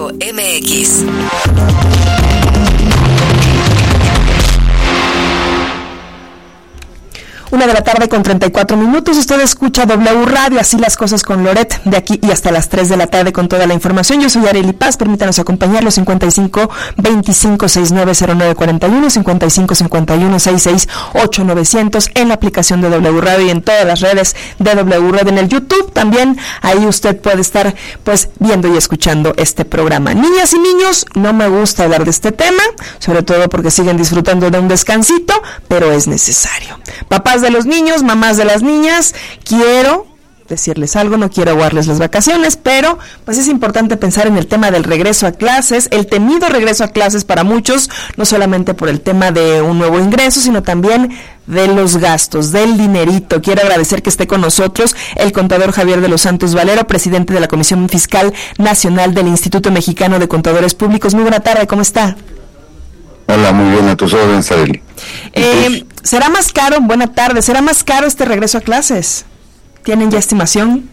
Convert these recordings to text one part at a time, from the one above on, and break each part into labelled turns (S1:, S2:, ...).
S1: wradio.mx.
S2: Una de la tarde con 34 minutos. Usted escucha W Radio, así las cosas con Loret, de aquí y hasta las 3 de la tarde con toda la información. Yo soy Arely Paz, permítanos acompañarlos 55 25 69 09 41, 55 51 66 8 900 en la aplicación de W Radio y en todas las redes de W Radio, en el YouTube también. Ahí usted puede estar pues viendo y escuchando este programa. Niñas y niños, no me gusta hablar de este tema, sobre todo porque siguen disfrutando de un descansito, pero es necesario. Papás de los niños, mamás de las niñas, quiero decirles algo, no quiero aguarles las vacaciones, pero pues es importante pensar en el tema del regreso a clases, el temido regreso a clases para muchos, no solamente por el tema de un nuevo ingreso, sino también de los gastos, del dinerito. Quiero agradecer que esté con nosotros el contador Javier de los Santos Valero, presidente de la Comisión Fiscal Nacional del Instituto Mexicano de Contadores Públicos. Muy buena tarde, ¿cómo está?
S3: Hola, muy bien, a tus órdenes, Arely.
S2: ¿Será más caro? Buena tarde. ¿Será más caro este regreso a clases? ¿Tienen ya estimación?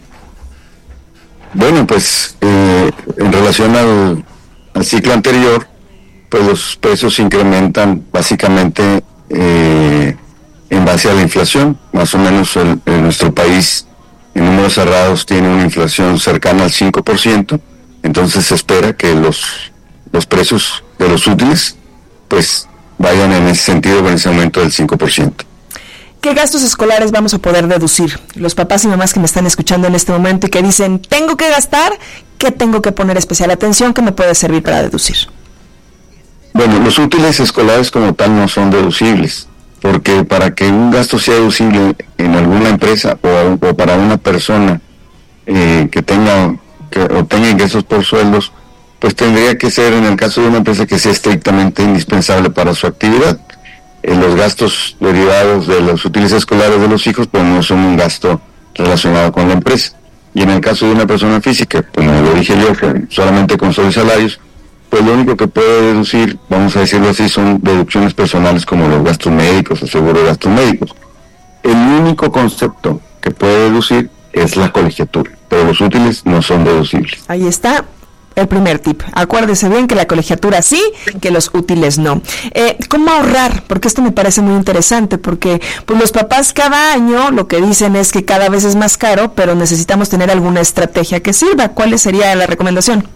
S3: Bueno, pues en relación al ciclo anterior, pues los precios se incrementan básicamente en base a la inflación. Más o menos en nuestro país, en números cerrados, tiene una inflación cercana al 5%. Entonces se espera que los precios de los útiles pues vayan en ese sentido con ese aumento del 5%.
S2: ¿Qué gastos escolares vamos a poder deducir? Los papás y mamás que me están escuchando en este momento y que dicen, ¿tengo que gastar? ¿Qué tengo que poner especial atención? ¿Qué me puede servir para deducir?
S3: Bueno, los útiles escolares como tal no son deducibles, porque para que un gasto sea deducible en alguna empresa o para una persona que obtenga ingresos por sueldos, pues tendría que ser en el caso de una empresa que sea estrictamente indispensable para su actividad. Los gastos derivados de los útiles escolares de los hijos pues no son un gasto relacionado con la empresa. Y en el caso de una persona física, como lo dije yo, solamente con sueldos y salarios, pues lo único que puede deducir, vamos a decirlo así, son deducciones personales como los gastos médicos o seguro de gastos médicos. El único concepto que puede deducir es la colegiatura, pero los útiles no son deducibles.
S2: Ahí está el primer tip. Acuérdese bien que la colegiatura sí, que los útiles no. ¿Cómo ahorrar? Porque esto me parece muy interesante, porque pues los papás cada año lo que dicen es que cada vez es más caro, pero necesitamos tener alguna estrategia que sirva. ¿Cuál sería la recomendación?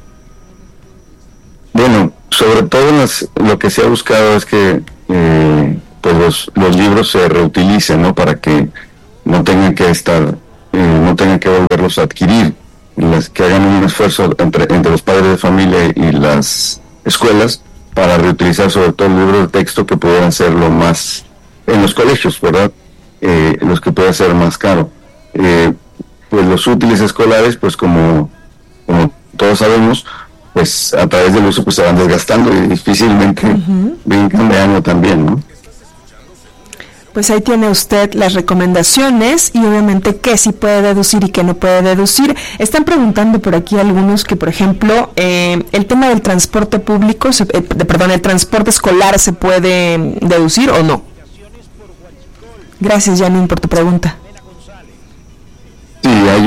S3: Bueno, sobre todo lo que se ha buscado es que pues los libros se reutilicen, ¿no? Para que no tengan que volverlos a adquirir. Que hagan un esfuerzo entre los padres de familia y las escuelas para reutilizar sobre todo libros de texto que pudieran ser lo más, en los colegios, ¿verdad? Los que puedan ser más caro. Pues los útiles escolares, pues como todos sabemos, pues a través del uso pues se van desgastando y difícilmente brincan de año también, ¿no?
S2: Pues ahí tiene usted las recomendaciones y obviamente qué sí puede deducir y qué no puede deducir. Están preguntando por aquí algunos que, por ejemplo, el tema del transporte público, el transporte escolar, ¿se puede deducir o no? Gracias, Janine, por tu pregunta.
S3: Sí, hay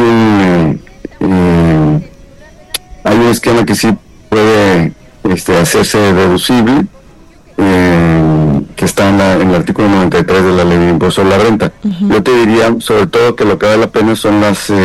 S3: un esquema que sí puede hacerse deducible, que está en el artículo 93 de la Ley de Impuesto a la Renta. Yo te diría, sobre todo, que lo que vale la pena son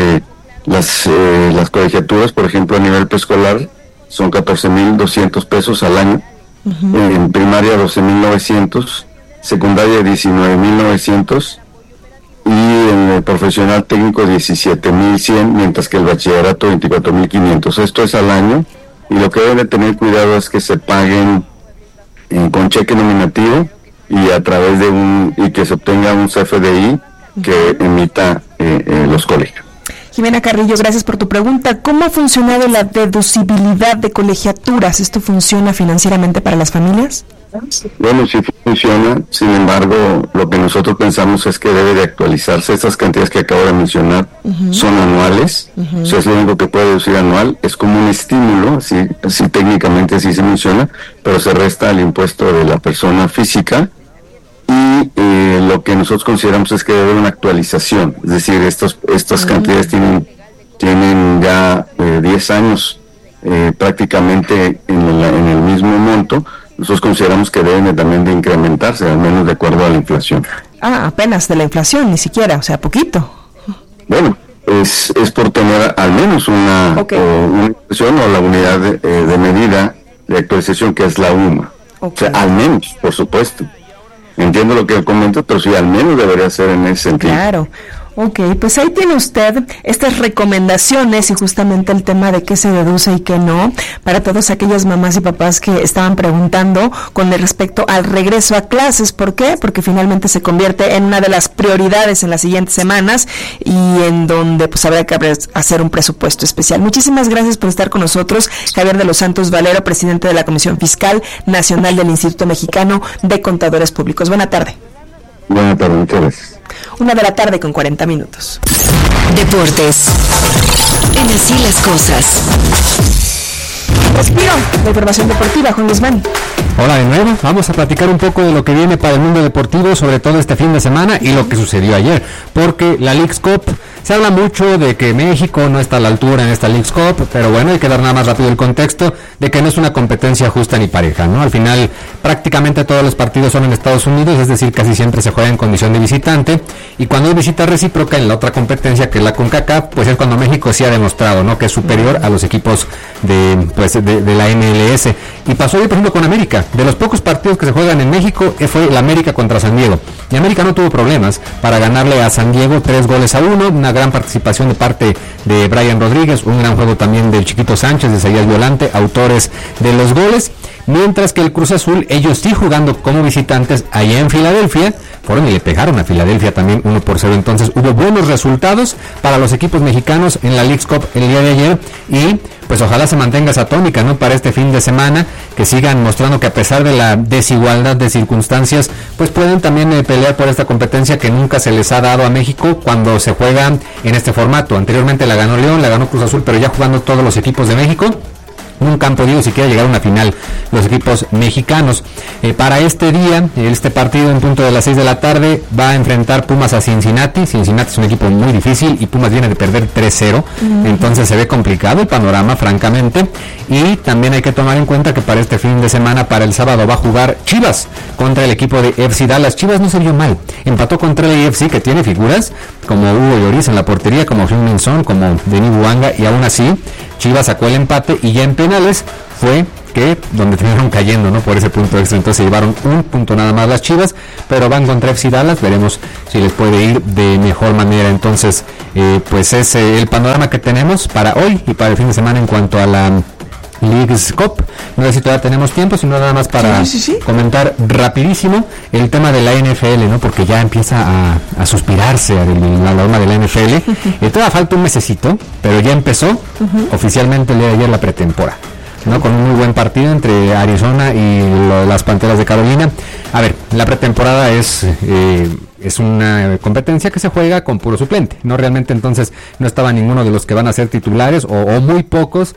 S3: las colegiaturas, por ejemplo, a nivel preescolar, son 14,200 pesos al año, en primaria 12,900, secundaria 19,900, y en el profesional técnico 17,100, mientras que el bachillerato 24,500. Esto es al año, y lo que deben de tener cuidado es que se paguen con cheque nominativo y a través y que se obtenga un CFDI que emita los colegios.
S2: Jimena Carrillo, gracias por tu pregunta. ¿Cómo ha funcionado la deducibilidad de colegiaturas? ¿Esto funciona financieramente para las familias?
S3: Bueno, sí funciona, sin embargo, lo que nosotros pensamos es que debe de actualizarse. Estas cantidades que acabo de mencionar son anuales, o sea, es lo único que puede deducir anual, es como un estímulo, así técnicamente así se menciona, pero se resta al impuesto de la persona física, y lo que nosotros consideramos es que debe haber una actualización, es decir, estas cantidades tienen ya 10 años prácticamente en el mismo monto, nosotros consideramos que deben también de incrementarse, al menos de acuerdo a la inflación.
S2: Apenas de la inflación, ni siquiera, o sea, poquito.
S3: Bueno, es por tener al menos una inflación o la unidad de medida de actualización, que es la UMA. O sea, al menos, por supuesto. Entiendo lo que comenta, pero sí, al menos debería ser en ese sentido.
S2: Claro. Ok, pues ahí tiene usted estas recomendaciones y justamente el tema de qué se deduce y qué no, para todas aquellas mamás y papás que estaban preguntando con respecto al regreso a clases. ¿Por qué? Porque finalmente se convierte en una de las prioridades en las siguientes semanas y en donde pues habrá que hacer un presupuesto especial. Muchísimas gracias por estar con nosotros, Javier de los Santos Valero, presidente de la Comisión Fiscal Nacional del Instituto Mexicano de Contadores Públicos. Buena tarde.
S3: Buena tarde, muchas gracias.
S2: 1:40 p.m.
S1: Deportes. En Así las Cosas.
S2: Respiro de información deportiva, Juan Guzmán.
S4: Hola de nuevo, vamos a platicar un poco de lo que viene para el mundo deportivo, sobre todo este fin de semana y lo que sucedió ayer, porque la Leagues Cup, se habla mucho de que México no está a la altura en esta Leagues Cup, pero bueno, hay que dar nada más rápido el contexto de que no es una competencia justa ni pareja, ¿no? Al final, prácticamente todos los partidos son en Estados Unidos, es decir, casi siempre se juega en condición de visitante, y cuando hay visita recíproca en la otra competencia, que es la CONCACAF, pues es cuando México sí ha demostrado, ¿no?, que es superior a los equipos de la MLS. Y pasó hoy, por ejemplo, con América. De los pocos partidos que se juegan en México fue el América contra San Diego, y América no tuvo problemas para ganarle a San Diego 3-1, una gran participación de parte de Brian Rodríguez, un gran juego también del Chiquito Sánchez, de Isaías Violante, autores de los goles, mientras que el Cruz Azul, ellos sí jugando como visitantes allá en Filadelfia, fueron y le pegaron a Filadelfia también 1-0, entonces hubo buenos resultados para los equipos mexicanos en la Leagues Cup el día de ayer, y pues ojalá se mantenga esa tónica, ¿no?, para este fin de semana, que sigan mostrando que a pesar de la desigualdad de circunstancias, pues pueden también pelear por esta competencia que nunca se les ha dado a México cuando se juega en este formato. Anteriormente la ganó León, la ganó Cruz Azul, pero ya jugando todos los equipos de México. Nunca han podido siquiera llegar a una final los equipos mexicanos. Para este día, este partido en punto de las 6 de la tarde va a enfrentar Pumas a Cincinnati. Cincinnati es un equipo muy difícil y Pumas viene de perder 3-0, entonces se ve complicado el panorama, francamente. Y también hay que tomar en cuenta que para este fin de semana, para el sábado, va a jugar Chivas contra el equipo de FC Dallas. Chivas no se vio mal, empató contra el AFC, que tiene figuras como Hugo Lloris en la portería, como Heung-min Son, como Denis Buanga, y aún así Chivas sacó el empate, y ya en penales fue que donde terminaron cayendo, ¿no?, por ese punto extra. Entonces se llevaron un punto nada más las Chivas, pero van contra FC Dallas, veremos si les puede ir de mejor manera. Entonces pues es el panorama que tenemos para hoy y para el fin de semana en cuanto a la Leagues Cup. No sé si todavía tenemos tiempo, sino nada más para comentar rapidísimo el tema de la NFL, ¿no?, porque ya empieza a suspirarse la norma de la NFL. Todavía falta un mesecito, pero ya empezó oficialmente el día de ayer la pretemporada, ¿no?, con un muy buen partido entre Arizona y las Panteras de Carolina. A ver, la pretemporada es una competencia que se juega con puro suplente, ¿no? Realmente entonces no estaba ninguno de los que van a ser titulares, o muy pocos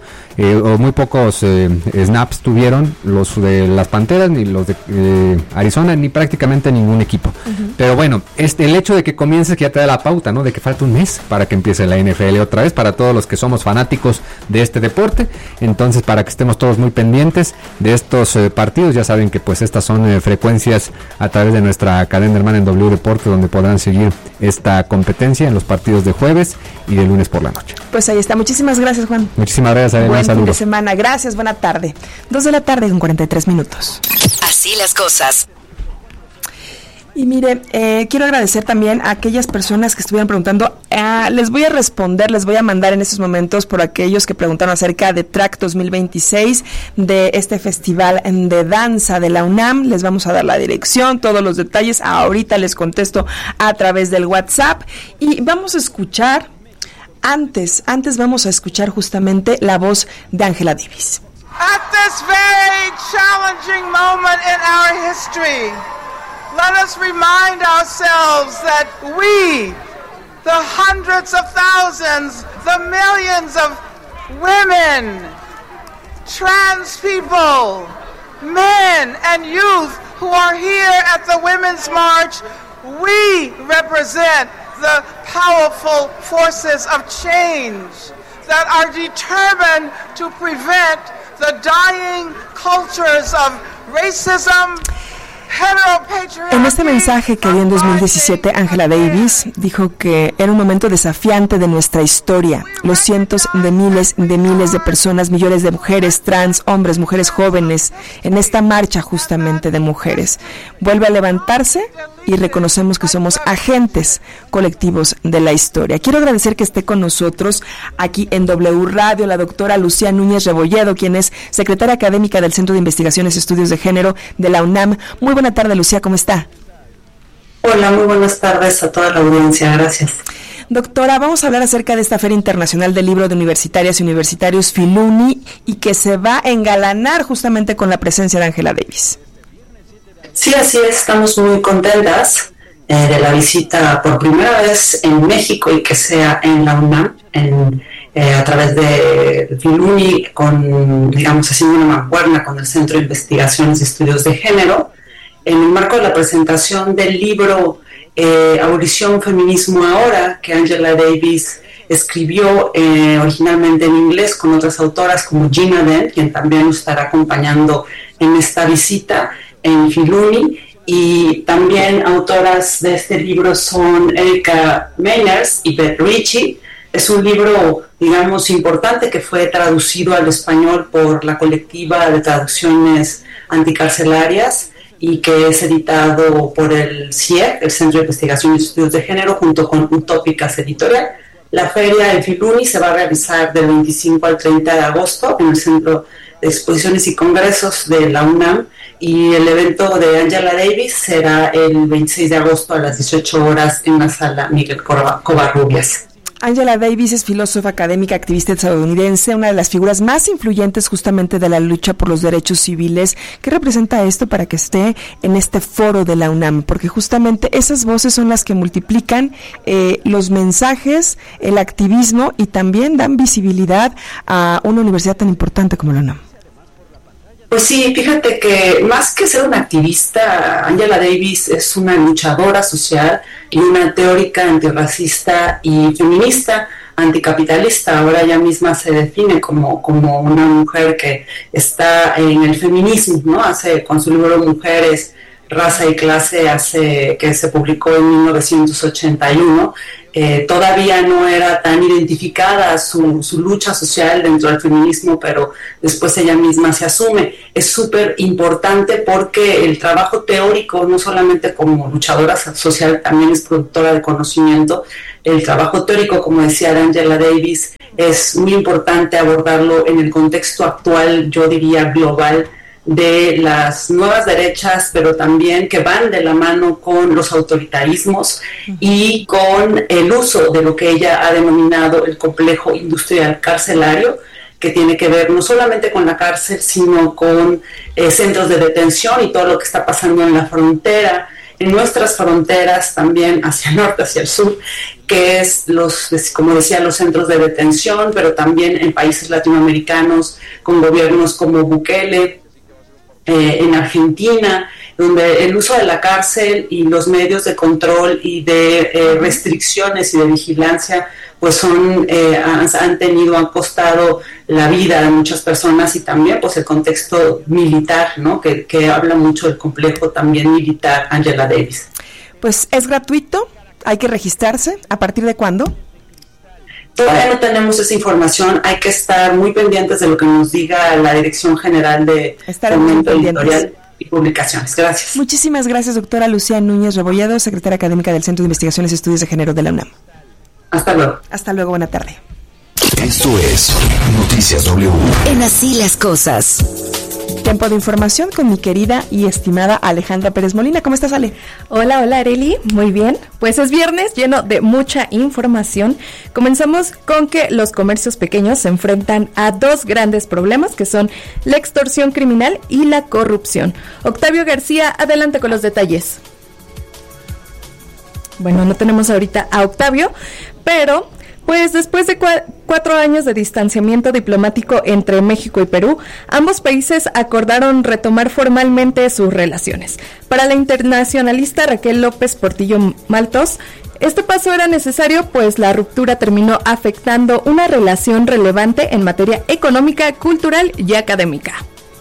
S4: snaps tuvieron los de las Panteras, ni los de Arizona, ni prácticamente ningún equipo. Pero bueno, el hecho de que comiences, que ya te da la pauta, ¿no?, de que falta un mes para que empiece la NFL otra vez, para todos los que somos fanáticos de este deporte. Entonces, para que estemos todos muy pendientes de estos partidos, ya saben que pues estas son frecuencias a través de nuestra cadena hermana en W Deportes, donde podrán seguir esta competencia en los partidos de jueves y de lunes por la noche.
S2: Pues ahí está. Muchísimas gracias, Juan.
S4: Muchísimas gracias, Adela.
S2: Buen fin de semana. Gracias, buena tarde. 2:43 p.m.
S1: Así las cosas.
S2: Y mire, quiero agradecer también a aquellas personas que estuvieron preguntando. Les voy a responder, les voy a mandar en estos momentos por aquellos que preguntaron acerca de TRAC 2026, de este festival de danza de la UNAM. Les vamos a dar la dirección, todos los detalles. Ahorita les contesto a través del WhatsApp. Y vamos a escuchar, antes vamos a escuchar justamente la voz de Angela Davis.
S5: At this very challenging moment in our history, let us remind ourselves that we, the hundreds of thousands, the millions of women, trans people, men and youth who are here at the Women's March, we represent the powerful forces of change that are determined to prevent the dying cultures of racism.
S2: En este mensaje que dio en 2017, Angela Davis dijo que era un momento desafiante de nuestra historia. Los cientos de miles de personas, millones de mujeres, trans, hombres, mujeres jóvenes, en esta marcha justamente de mujeres. Vuelve a levantarse y reconocemos que somos agentes colectivos de la historia. Quiero agradecer que esté con nosotros aquí en W Radio la doctora Lucía Núñez Rebolledo, quien es secretaria académica del Centro de Investigaciones y Estudios de Género de la UNAM. Muy buena tarde, Lucía, ¿cómo está?
S6: Hola, muy buenas tardes a toda la audiencia, gracias.
S2: Doctora, vamos a hablar acerca de esta Feria Internacional del Libro de Universitarias y Universitarios Filuni y que se va a engalanar justamente con la presencia de Angela Davis.
S6: Sí, así es, estamos muy contentas de la visita por primera vez en México y que sea en la UNAM, a través de Filuni, haciendo una mancuerna con el Centro de Investigaciones y Estudios de Género, en el marco de la presentación del libro Abolición, Feminismo Ahora, que Angela Davis escribió originalmente en inglés con otras autoras como Gina Dent, quien también nos estará acompañando en esta visita en Filuni, y también autoras de este libro son Erika Meiners y Beth Ritchie. Es un libro, importante que fue traducido al español por la colectiva de traducciones anticarcelarias y que es editado por el CIEG, el Centro de Investigación y Estudios de Género, junto con Utópicas Editorial. La feria en Filuni se va a realizar del 25 al 30 de agosto en el Centro de Exposiciones y Congresos de la UNAM, y el evento de Angela Davis será el 26 de agosto a las 18 horas en la sala Miguel Covarrubias.
S2: Angela Davis es filósofa, académica, activista estadounidense, una de las figuras más influyentes justamente de la lucha por los derechos civiles. ¿Qué representa esto para que esté en este foro de la UNAM? Porque justamente esas voces son las que multiplican los mensajes, el activismo y también dan visibilidad a una universidad tan importante como la UNAM.
S6: Pues sí, fíjate que más que ser una activista, Angela Davis es una luchadora social y una teórica antirracista y feminista, anticapitalista. Ahora ella misma se define como una mujer que está en el feminismo, ¿no? Con su libro Mujeres, Raza y Clase, que se publicó en 1981, todavía no era tan identificada su lucha social dentro del feminismo, pero después ella misma se asume. Es súper importante porque el trabajo teórico, no solamente como luchadora social, también es productora de conocimiento. El trabajo teórico, como decía Angela Davis, es muy importante abordarlo en el contexto actual, yo diría global, de las nuevas derechas, pero también que van de la mano con los autoritarismos y con el uso de lo que ella ha denominado el complejo industrial carcelario, que tiene que ver no solamente con la cárcel, sino con centros de detención y todo lo que está pasando en la frontera, en nuestras fronteras también hacia el norte, hacia el sur, que es como decía, los centros de detención, pero también en países latinoamericanos con gobiernos como Bukele, en Argentina, donde el uso de la cárcel y los medios de control y de restricciones y de vigilancia pues han costado la vida de muchas personas, y también pues el contexto militar, ¿no? que habla mucho del complejo también militar Angela Davis.
S2: Pues es gratuito, hay que registrarse. ¿A partir de cuándo?
S6: Todavía no tenemos esa información, hay que estar muy pendientes de lo que nos diga la Dirección General de Fomento Editorial y Publicaciones. Gracias.
S2: Muchísimas gracias, doctora Lucía Núñez Rebolledo, secretaria académica del Centro de Investigaciones y Estudios de Género de la UNAM.
S6: Hasta luego.
S2: Hasta luego, buena tarde.
S7: Esto es Noticias W.
S1: En Así las Cosas.
S2: Tiempo de información con mi querida y estimada Alejandra Pérez Molina. ¿Cómo estás, Ale?
S8: Hola, Arely. Muy bien. Pues es viernes lleno de mucha información. Comenzamos con que los comercios pequeños se enfrentan a dos grandes problemas, que son la extorsión criminal y la corrupción. Octavio García, adelante con los detalles. Bueno, no tenemos ahorita a Octavio, pero Pues después de 4 años de distanciamiento diplomático entre México y Perú, ambos países acordaron retomar formalmente sus relaciones. Para la internacionalista Raquel López Portillo Maltos, este paso era necesario, pues la ruptura terminó afectando una relación relevante en materia económica, cultural y académica.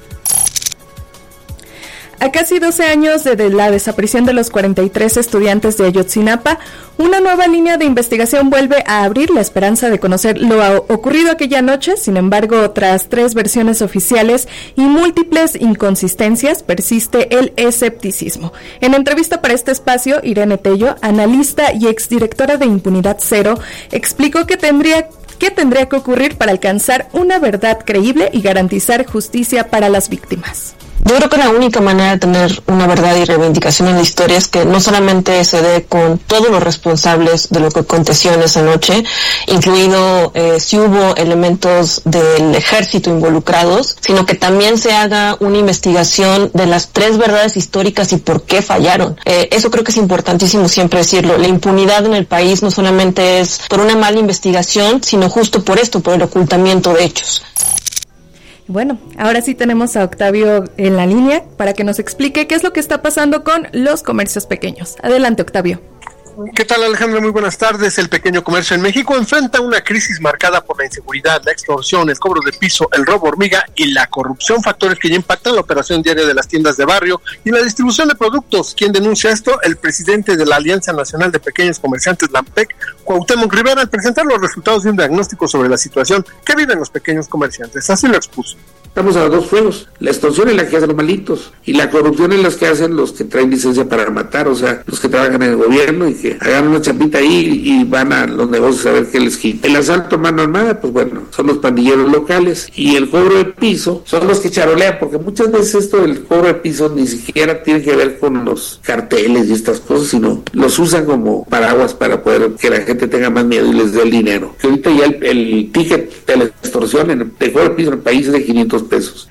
S8: A casi 12 años de la desaparición de los 43 estudiantes de Ayotzinapa, una nueva línea de investigación vuelve a abrir la esperanza de conocer lo ocurrido aquella noche. Sin embargo, tras 3 versiones oficiales y múltiples inconsistencias, persiste el escepticismo. En entrevista para este espacio, Irene Tello, analista y exdirectora de Impunidad Cero, explicó que tendría que ocurrir para alcanzar una verdad creíble y garantizar justicia para las víctimas.
S9: Yo creo que la única manera de tener una verdad y reivindicación en la historia es que no solamente se dé con todos los responsables de lo que aconteció en esa noche, incluido si hubo elementos del ejército involucrados, sino que también se haga una investigación de las 3 verdades históricas y por qué fallaron. Eso creo que es importantísimo siempre decirlo. La impunidad en el país no solamente es por una mala investigación, sino justo por esto, por el ocultamiento de hechos.
S8: Bueno, ahora sí tenemos a Octavio en la línea para que nos explique qué es lo que está pasando con los comercios pequeños. Adelante, Octavio.
S10: ¿Qué tal, Alejandra? Muy buenas tardes. El pequeño comercio en México enfrenta una crisis marcada por la inseguridad, la extorsión, el cobro de piso, el robo hormiga y la corrupción, factores que ya impactan la operación diaria de las tiendas de barrio y la distribución de productos. ¿Quién denuncia esto? El presidente de la Alianza Nacional de Pequeños Comerciantes, LAMPEC, Cuauhtémoc Rivera, al presentar los resultados de un diagnóstico sobre la situación que viven los pequeños comerciantes. Así lo expuso.
S11: Estamos a 2 fuegos, la extorsión es la que hacen los malitos y la corrupción es la que hacen los que traen licencia para matar, o sea, los que trabajan en el gobierno y que hagan una chapita ahí y van a los negocios a ver qué les quita. El asalto a mano armada, pues bueno, son los pandilleros locales, y el cobro de piso son los que charolean, porque muchas veces esto del cobro de piso ni siquiera tiene que ver con los carteles y estas cosas, sino los usan como paraguas para poder que la gente tenga más miedo y les dé el dinero. Que ahorita ya el ticket de la extorsión en el cobro de piso en el país es de 500 pesos.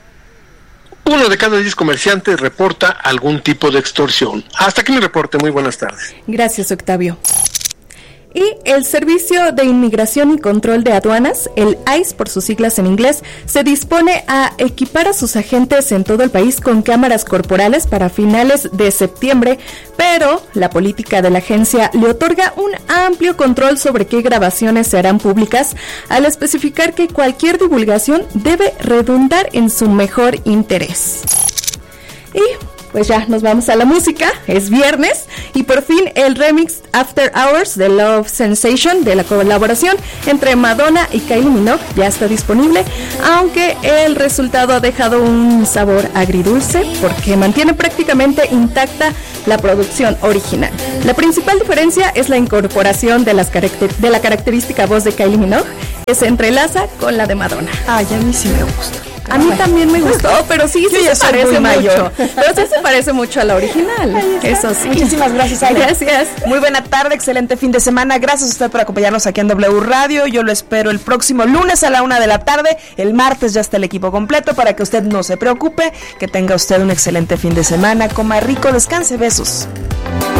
S10: 1 de cada 10 comerciantes reporta algún tipo de extorsión. Hasta aquí mi reporte. Muy buenas tardes.
S8: Gracias, Octavio. Y el Servicio de Inmigración y Control de Aduanas, el ICE por sus siglas en inglés, se dispone a equipar a sus agentes en todo el país con cámaras corporales para finales de septiembre, pero la política de la agencia le otorga un amplio control sobre qué grabaciones se harán públicas, al especificar que cualquier divulgación debe redundar en su mejor interés. Y pues ya nos vamos a la música, es viernes y por fin el remix After Hours de Love Sensation de la colaboración entre Madonna y Kylie Minogue ya está disponible, aunque el resultado ha dejado un sabor agridulce porque mantiene prácticamente intacta la producción original. La principal diferencia es la incorporación de la característica voz de Kylie Minogue, que se entrelaza con la de Madonna.
S2: Ay, a mí sí me gusta.
S8: A mí también me gustó, pero sí se parece mucho. Pero sí se parece mucho a la original. Eso sí.
S2: Muchísimas gracias, Ale.
S8: Gracias.
S2: Muy buena tarde, excelente fin de semana. Gracias a usted por acompañarnos aquí en W Radio. Yo lo espero el próximo lunes a la 1 de la tarde. El martes ya está el equipo completo para que usted no se preocupe. Que tenga usted un excelente fin de semana. Coma rico, descanse. Besos.